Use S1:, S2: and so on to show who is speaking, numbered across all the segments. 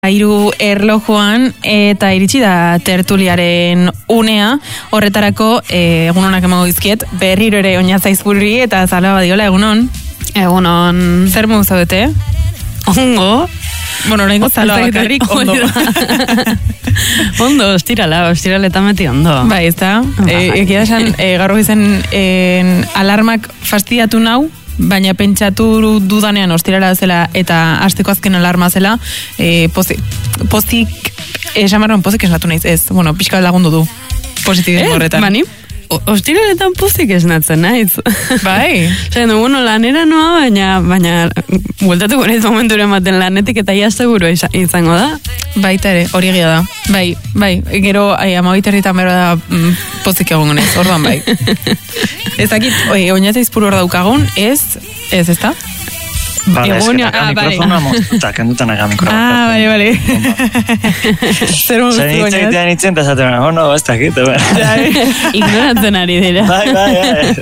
S1: Hiru erlojuan eta iritsi da tertuliaren unea, horretarako egun honak emango dizkiet, berriro ere Oñazaizpurri eta Zalba Badiola, egunon.
S2: Egunon.
S1: Zer modu zaudete?
S2: Ongo.
S1: Bueno, oraingo Zalba bakarrik, ondo.
S2: Ondo, ostiraletan meti ondo.
S1: Bai, ez da. Egia esan, gaur izen alarmak fastidiatu nau, baina pentsatu dudanean ostirala zela eta asteko azken alarma zela, pozik esnatu naiz, ez, bueno, pixka lagundu du positibismo horretan.
S2: Bani, ostiraletan pozik esnatzen naiz.
S1: Bai.
S2: Zeren, bueno, lanera noa, baina bueltatuko naiz momentu ematen lanetik eta ia seguro izango da.
S1: Baita ere, hori egia da. Bai, gero 12:30 bera da pozik egongo naiz, orduan bai. Ezakit, Oñazaizpuru hor daukagun, ez da?
S3: Vale, mikrofona moztuta, kendutan aga mikrofona.
S1: Bale. Zer mozu Oñaz?
S3: Zer nitzen eta zaten, no, ez dakit.
S2: Ignoratzen ari dira.
S3: Bai.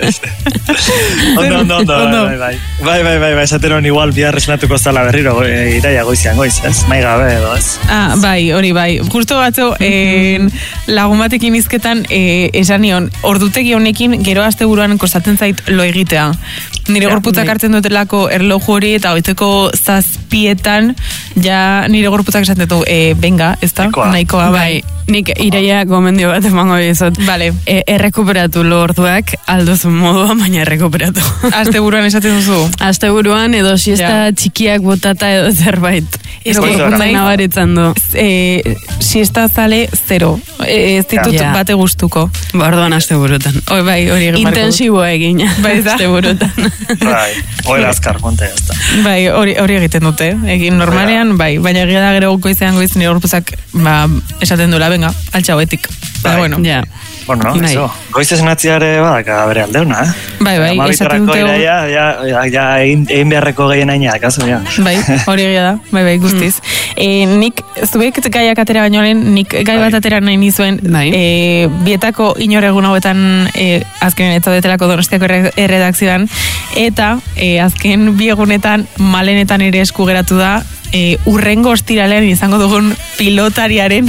S3: Ondo. Bai, zaten igual bihar esnatuko zala berriro, iraia goizian goiz, ez? Mai gabe edo, ez?
S1: Bai, hori bai. Justo batzo, lagun batekin izketan, esan nion, ordutegi honekin, gero asteburuan kostatzen zait lo egitea. Nire gorputzak hartzen dutelako erloju hori eta hoiteko 7:00 ja nire gorputzak esaten du, venga, ez da? Nahikoa, bai.
S2: Nik iraia gomendio bat emango dizut.
S1: Vale.
S2: Errekuperatu lo orduak aldozun modua, baina errekuperatu.
S1: Asteburuan esaten duzu?
S2: Asteburuan edo siesta txikiak botata edo zerbait. Gorputzak nabaritzen du.
S1: Siesta zale 0. Ez ditut bate gustuko.
S2: Orduan asteburutan.
S1: Bai, hori egin barko.
S2: Intensiboa egin.
S1: Bai,
S2: asteburutan.
S3: Bai, hori azkar konta ez da.
S1: Bai, hori egiten dute. Egin normalean, bai. Baina egia da gero goizean nire gorputzak esaten duela, venga, altxa hoetik.
S2: Bueno, ja.
S3: Bueno, eso. Goiz esnatziare badaka bere aldeuna,
S1: Bai, esaten dute.
S3: Ja, egin beharreko gehien aina, kaso, ja.
S1: Bai, hori egia da, bai, guztiz. Nik, zuek gaiak atera baino lehen, nik gai bat atera nahi nizuen, bietako inoregun hauetan azkenen etzadetelako Donostiako erredakzioan, eta azken biegunetan malenetan ere esku geratu da, urrengo ostiralean izango dugun pilotariaren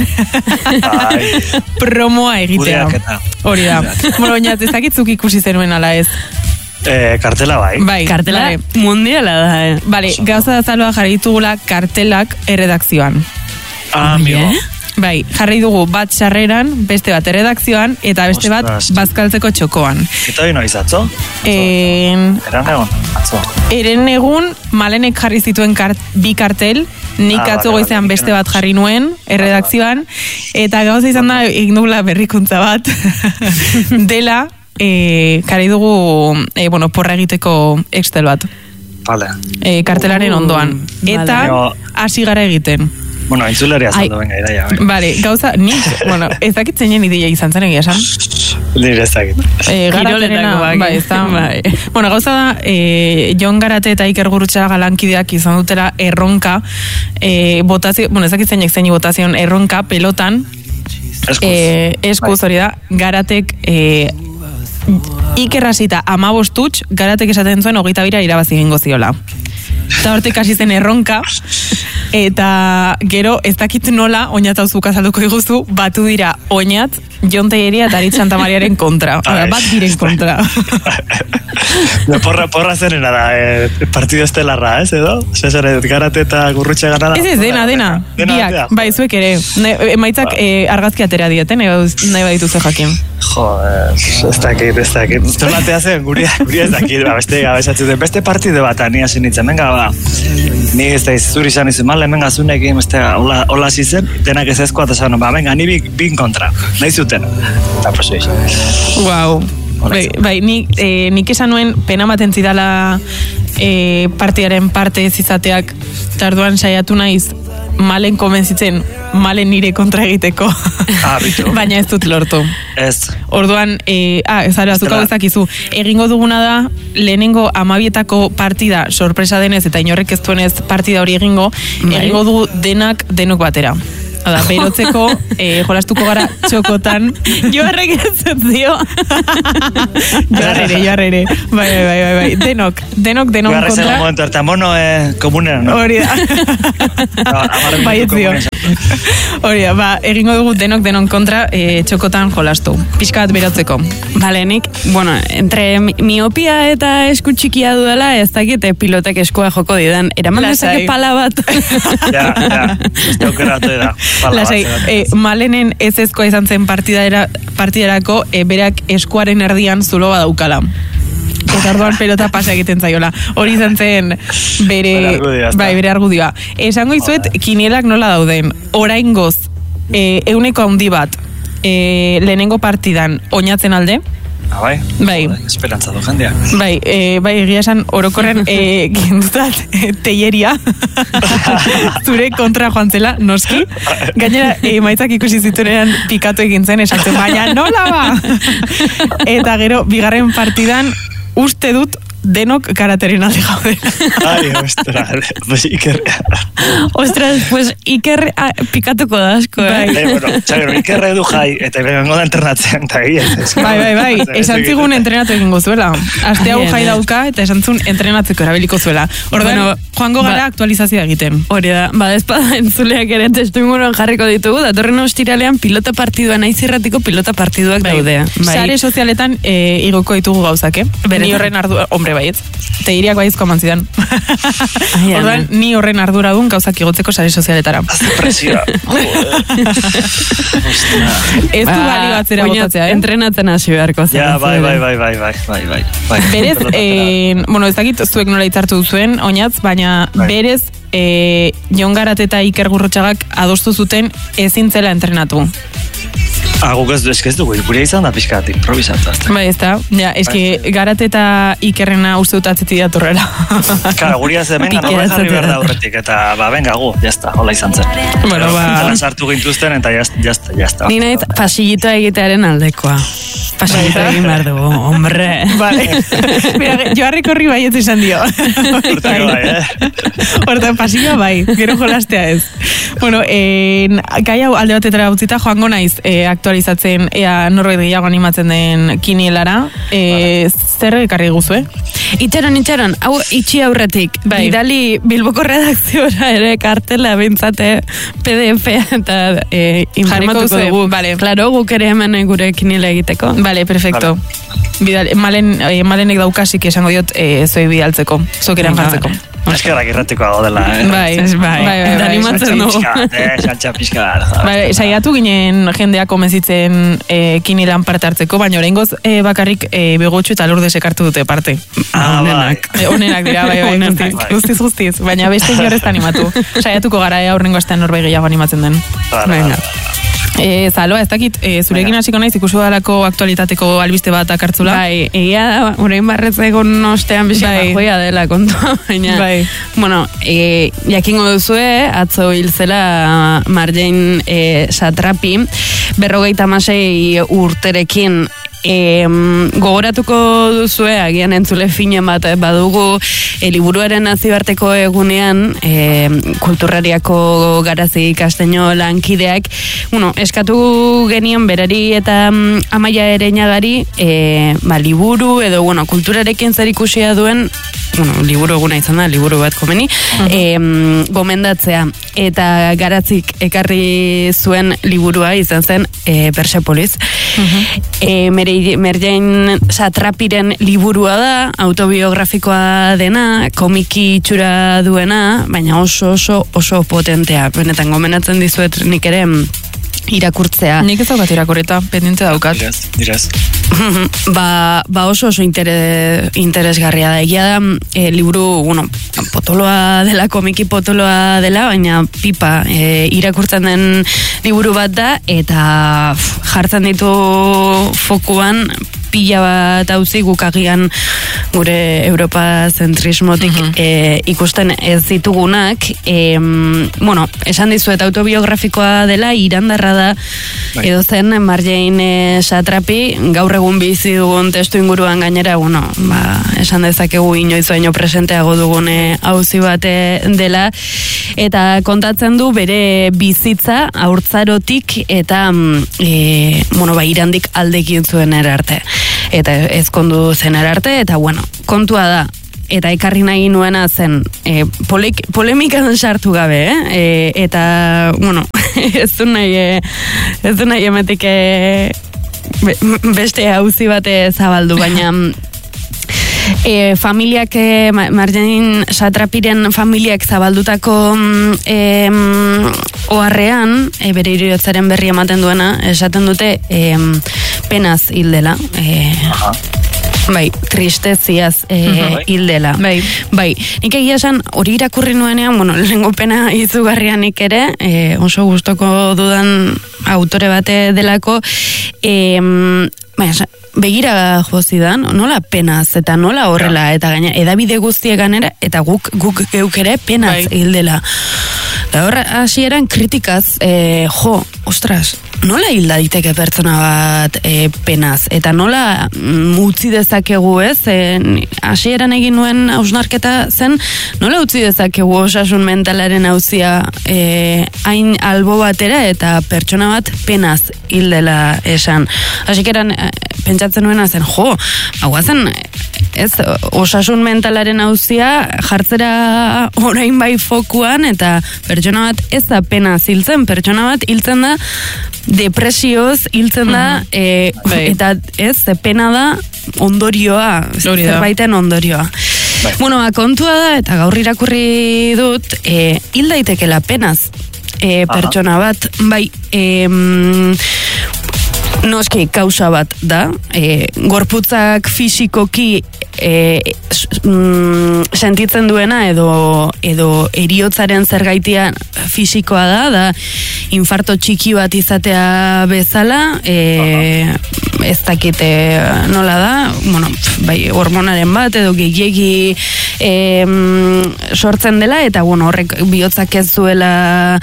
S1: promoa egitea. Hori da. Bueno, Oñaz, ezakitzuk ikusi zenuen ala ez?
S3: Kartela bai.
S2: Kartela mundiala da.
S1: Bale, gauza da Zalba jarri ditugula kartelak erredakzioan.
S3: Amigo.
S1: Bai, jarri dugu bat sarreran, beste bat erredakzioan, eta beste bat bazkaltzeko txokoan.
S3: Eta hori noiz atzo?
S1: Eren egun, Malenek jarri zituen bi kartel, nik atzo goizean beste bat jarri nuen, erredakzioan, eta gauza izan da, egin dugula berrikuntza bat, dela, jarri dugu, porra egiteko Excel bat.
S3: Vale.
S1: Kartelaren ondoan. Eta, hasi gara egiten.
S3: Bueno, entzuleria zaldo, venga, iraia.
S1: Vale, gauza, nik, ez dakit zeinen ideia izan zen egia esan.
S3: Nire ez dakit.
S1: Garaterena, bai, ez da. Bueno, gauza da, Jon Garate eta Iker Gurutxaga lankideak izan dutela erronka, botazio, bueno, ez dakit zeinek zeini botazion erronka pelotan, eskuz hori da, Garatek, Iker hasita 15 tutx, Garatek esaten zuen 22 irabazi egingo ziola. Eta hortek hasi zen erronka, eta gero ez dakit nola, Oñat hauzuk azalduko iguzu, batu dira Oñat, Jon Telleria eta Aritz Santamaríaren kontra. Bat diren kontra.
S3: Porra zerena da, partido estelarra, ez edo? Zer, Garate eta Gurrutxaga gana da?
S1: Ez, dena. Biak, bai, zuek ere. Emaitzak argazki atera dieten, nahi baditu ze jakin.
S3: Ez dakit. Zerlatea zen, guri ez dakit, beste gabezatzen. Beste partido bat, ni hasi nintzen, venga, ni ez da zuri izan izan, male, venga, zunekin, hola zizen, denak ez ezkoa, eta zan, venga, ni bin kontra, nahi zuten, eta proso izan.
S1: Wow. Bai, nik esan nuen pena maten zidala partiaren parte ez izateak, tarduan saiatu naiz, Malen konbentzitzen, Malen nire kontra egiteko. Baina ez dut lortu.
S3: Ez.
S1: Orduan, zara, azuk hau ezakizu, egingo duguna da, lehenengo 12etako partida sorpresa denez, eta inorrek ez duenez partida hori egingo dugu denok batera. Hada, berotzeko jolastuko gara txokotan.
S2: Joarrek ez zio.
S1: Joarrere. Bai. Denok
S3: Joarre
S1: kontra.
S3: zen momentu hartan, mono komunera, no?
S1: Hori da. Bai, ez dio. Hori da, egingo dugu denok kontra txokotan jolastu. Pixkat berotzeko.
S2: Bale, nik, bueno, entre miopia eta esku txikia dudala, ez dakit pilotek eskua joko didan. Eraman dezake pala bat.
S3: Ja, ez daukeratu da.
S1: Lasai, Malenen ez ezkoa izan zen partidarako berak eskuaren erdian zulo bat daukala. Eta orduan pelota pasa egiten zaiola. Hori izan zen bere argudioa. Esango izuet, kinielak nola dauden. Oraingoz, 100 handi bat, lehenengo partidan oinatzen alde.
S3: Bai. Esperantza du jendea.
S1: Bai, egia esan orokorren gendutat teieria zure kontra joan zela, noski. Gainera, maitzak ikusi zituenean pikatu egin zen, esatzen, baina nola ba! Eta gero, bigarren partidan, uste dut denok karateren alde gauden.
S3: Ai, ostras, pues Iker.
S2: Ostras, pues Iker pikatuko da asko,
S3: Bueno, Iker edu jai, eta bengo da entrenatzen, eta gaiez.
S1: Bai, esan zigun entrenatu egingo zuela. Aste hau jai dauka, eta esan zun entrenatzeko erabiliko zuela. Orduan, joango gara aktualizazioa egiten.
S2: Hori da, ezpada entzuleak ere testu inguruan jarriko ditugu, datorren ostiralean pilota partidua, naiz irratiko pilota partiduak daude.
S1: Sare sozialetan igoko ditugu gauzak, Ni horren hombre baietz. Teiriak baizko aman zidan. Orduan, ni horren ardura dun gauzak igotzeko sare sozialetara.
S3: Presioa.
S1: Ez du balio atzera botatzea,
S2: entrenatzen hasi beharko zen.
S3: Ja, bai.
S1: Berez, ez dakit zuek nola hitzartu duzuen, oinatz, baina berez, Jon Garat eta Iker Gurrotxagak adostu zuten ezin zela entrenatu.
S3: Guk ez dugu, gure izan da pixkat improvisatu.
S1: Bai, ez da. Garat eta Ikerrena uste dut atzeti datorrela.
S3: Kara, guri ez venga, norbait jarri behar da aurretik, eta venga, jazta, hola izan zen.
S1: Bueno,
S3: sartu gintuzten, eta jazta.
S2: Ni nahi pasillitoa egitearen aldekoa. Pasillitoa egin behar dugu, hombre.
S1: Vale. Mira, Joarrek horri bai ez izan dio.
S3: Hortako bai,
S1: Hortan pasilloa bai, gero jolastea ez. Bueno, gai hau alde batetara utzita joango naiz aktualizatzen ea norbait gehiago animatzen den kinielara. Zer ekarri guzue?
S2: Itxaron, hau itxi aurretik. Bidali Bilboko redakziora ere kartela bintzate PDF eta informatuko dugu. Claro, guk ere hemen gure kiniela egiteko.
S1: Vale, perfecto. Malenek daukasik esango diot zoi bidaltzeko, zokeran jartzeko.
S3: Eskerrak irratiko hau dela,
S2: Bai. Animatzen dugu.
S3: Saltxa pixka.
S1: Saiatu ginen jendeak komenzitzen kinielan parte hartzeko, baina oraingoz bakarrik Begotxu eta Lourdes ekartu dute parte. Onenak dira, bai. Guztiz. Baina beste horrez animatu. Saiatuko gara aurrengo astean norbait gehiago animatzen den.
S3: Venga.
S1: Zaloa, ez dakit, zurekin hasiko naiz ikusi dalako aktualitateko albiste bat akartzula.
S2: Bai, egia da, orain barretzegon ostean bizka joia dela kontua, baina, bueno, jakingo duzue, atzo hil zela Marjane Satrapi, 56 urterekin, gogoratuko duzue, agian entzule finen bat badugu, liburuaren nazioarteko egunean kulturrariako Garazi Castaño lankideak, eskatu genion berari eta Amaia Ereñagari liburu edo kulturarekin zer ikusia duen liburu eguna izan da, liburu bat komeni, gomendatzea. Eta Garazik ekarri zuen liburua izan zen Persepolis. Marjane Satrapiren liburua da, autobiografikoa dena, komiki itxura duena, baina oso potentea. Benetan gomendatzen dizuet nik ere irakurtzea.
S1: Nik ez daukat irakurreta, pendiente daukat.
S3: Direz.
S2: Oso interesgarria da. Egia da, liburu, potoloa dela, komiki potoloa dela, baina pipa irakurtzen den liburu bat da, eta jartzen ditu fokuan pila bat hauzi gukagian gure Europa zentrismotik ikusten ez ditugunak, bueno, esan dizuet autobiografikoa dela, irandarra da, edo zen Marjane Satrapi, gaur egun bizi dugun testu inguruan gainera, bueno, esan dezakegu inoiz baino presenteago dugune auzi bate dela, eta kontatzen du bere bizitza haurtzarotik eta bueno, irandik aldekin zuen erarte. Eta ezkondu zen erarte, eta bueno, kontua da, eta ekarri nahi nuena zen polemikan sartu gabe, eta, bueno, ez du nahi emetik beste auzi bate zabaldu, baina familiak, Marjane Satrapiren familiak zabaldutako oharrean, bere heriotzaren berri ematen duena, esaten dute penaz hildela. Bai, tristeziaz hildela. Bai, nik egia esan hori irakurri nuenean, bueno, lehengo pena izugarrianik ere, oso gustoko dudan autore bate delako, begira jozidan, nola penaz, eta nola horrela, eta gaina, edabide guztiegan ere, eta guk geuk ere penaz hildela. Da horra, hasieran kritikaz, ostras, nola hilda diteke pertsona bat penaz, eta nola utzi dezakegu ez, hasieran egin nuen hausnarketa zen, nola utzi dezakegu osasun mentalaren auzia hain albo batera, eta pertsona bat penaz hildela esan. Hasikeran pentsatzen nuena zen, hauazen, ez, osasun mentalaren auzia jartzera orain bai fokuan, eta pertsona bat ez da penaz hiltzen, pertsona bat hiltzen da depresioz, hiltzen da eta ez, pena da ondorioa, zerbaiten ondorioa. Bueno, kontua da, eta gaur irakurri dut, hil daitekela penaz pertsona bat, bai, noski kausa bat da, gorputzak fisikoki sentitzen duena edo heriotzaren zergaitia fisikoa da infarto txiki bat izatea bezala, ez dakite nola da, bueno, bai, hormonaren bat edo gehiegi sortzen dela, eta bueno, horrek bihotzak ez duela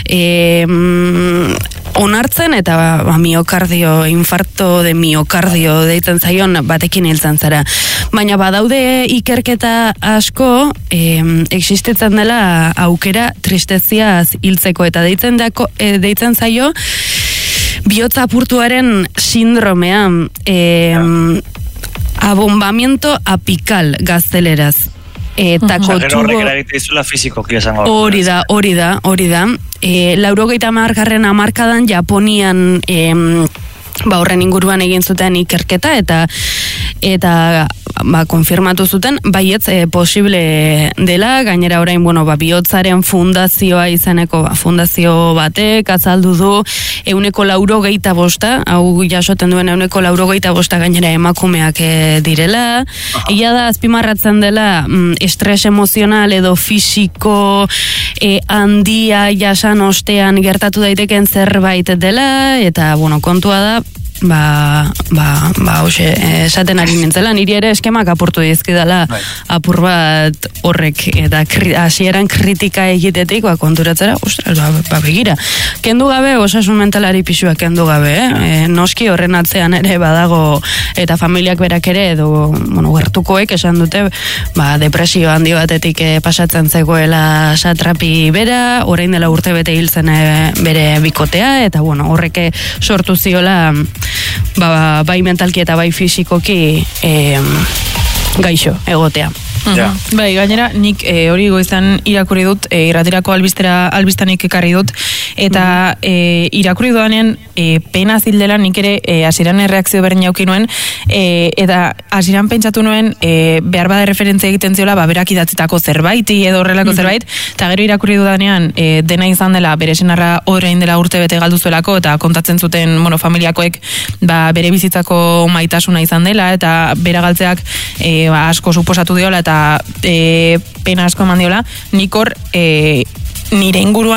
S2: onartzen, eta miokardio, infarto de miokardio deitzen zaion batekin hiltzen zara. Baina badaude ikerketa asko existitzen dela aukera tristeziaz hiltzeko, eta deitzen zaio bihotza apurtuaren sindromea, abombamiento apikal gazteleraz. Eta
S3: horrek eragite izula fizikoki esango.
S2: Hori da. 80. hamarkadan Japonian horren inguruan egin zuten ikerketa, eta konfirmatu zuten, baietz posible dela, gainera orain, bihotzaren fundazioa izeneko fundazio batek azaldu du 185, hau jasoten duen 185 gainera emakumeak direla, ia da azpimarratzen dela estres emozional edo fisiko handia jasan ostean gertatu daiteken zerbait dela, eta kontua da, hoxe, esaten ari nintzela, niri ere eskemak apurtu dizkidala apur bat horrek, eta hasieran kritika egitetik, konturatzera, ostras, begira. Kendu gabe, osasun mentalari pisua kendu gabe, noski horren atzean ere badago, eta familiak berak ere, edo, gertukoek esan dute, depresio handi batetik pasatzen zegoela Satrapi bera, orain dela urte bete hiltzen bere bikotea, eta horrek sortu ziola bai mentalki eta bai fisikoki gaixo egotea.
S1: Bai, gainera, nik hori goizan irakurri dut, irratirako albistanik ekarri dut, eta irakurri dudanean pena zildela nik ere hasieran erreakzio berdin jauki nuen, eta hasieran pentsatu nuen behar bada referentzia egiten ziola, berak idatzitako zerbaiti edo horrelako zerbait, eta gero irakurri dudanean dena izan dela, bere senarra orain dela urte bete galdu zuelako, eta kontatzen zuten familiakoek bere bizitzako maitasuna izan dela, eta bera galtzeak asko suposatu diola, eta pena asko eman diola, nik hor nire inguruan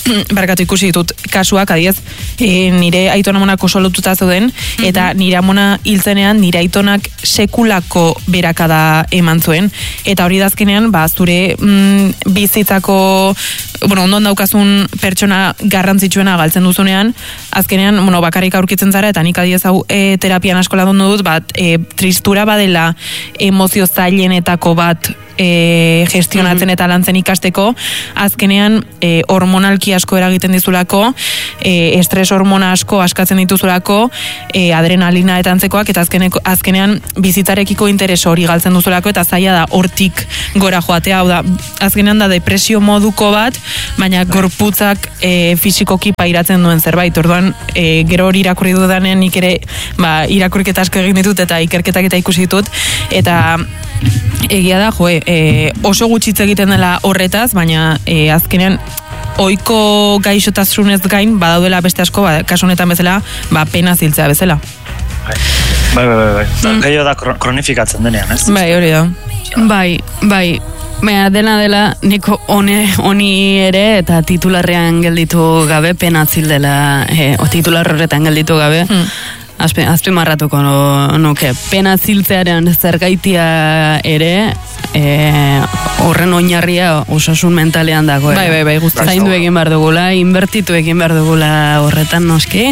S1: barkatu ikusi ditut kasuak, adiez, nire aitona amonak oso lotuta zeuden, eta nire amona hiltzenean nire aitonak sekulako berakada eman zuen, eta hori dazkenean, zure bizitzako, ondon daukazun pertsona garrantzitsuena galtzen duzunean, azkenean, bakarrik aurkitzen zara, eta nik adiez hau terapian askola dondu dut, tristura badela emozio zailenetako bat gestionatzen eta lantzen ikasteko, azkenean hormonalki asko eragiten dizulako, estres hormona asko askatzen dituzulako, adrenalina eta antzekoak, eta azkenean bizitzarekiko interes hori galtzen duzulako, eta zaila da hortik gora joatea, hau da, azkenean da depresio moduko bat, baina gorputzak fisikoki pairatzen duen zerbait, orduan gero hori irakurri dudanen nik ere irakurketa asko egin ditut eta ikerketak eta ikusi ditut, eta egia da, oso gutxitz egiten dela horretaz, baina azkenean ohiko gaixotasunez gain badaudela beste asko, kasu honetan bezala, pena ziltzea bezala.
S3: Bai. Gehiago da kronifikatzen denean, ez?
S1: Bai, hori da.
S2: Bai. Baina dela niko honi ere eta titularrean gelditu gabe, pena zildela, titular horretan gelditu gabe, azpimarratuko nuke. Pena ziltzearen zergaitia ere, horren oinarria osasun mentalean dago.
S1: Bai, guztiz.
S2: Zaindu egin behar dugula, inbertitu egin behar dugula horretan noski.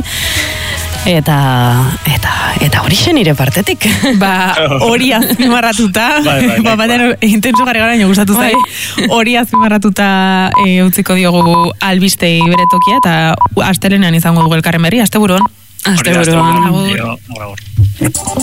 S2: Eta hori zen nire partetik.
S1: Hori azpimarratuta, batean intenso garri gara gustatu zai, hori azpimarratuta utziko diogu albistei bere tokia, eta astelenean izango dugu elkarren berri, asteburuan.
S2: Asteburuan.